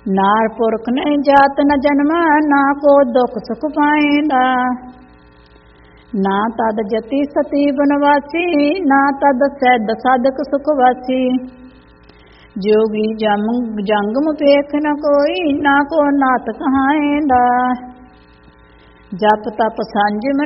नार पुरख ने जात न जन्म, ना को दुख सुख पाएंदा। ना तद जति सती बनवासी, ना तद सैद साधक सुख वासी। जोगी जंगम पेख न कोई, ना को नात कहाएंदा। जप तप संजम